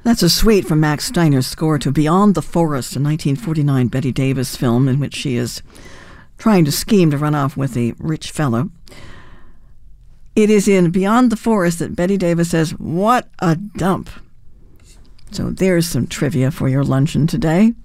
That's a suite from Max Steiner's score to Beyond the Forest, a 1949 Bette Davis film in which she is trying to scheme to run off with a rich fellow. It is in Beyond the Forest that Bette Davis says, "What a dump." So there's some trivia for your luncheon today.